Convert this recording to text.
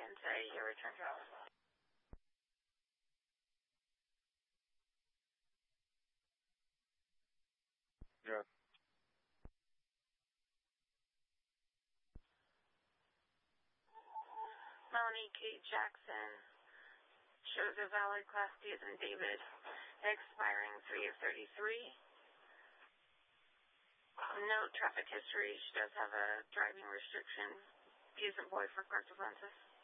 into your return drive. Yeah. Melanie Kate Jackson shows a valid Class D as in David, expiring 3 of 33. Note traffic history. She does have a driving restriction. Use employed for corrective lenses.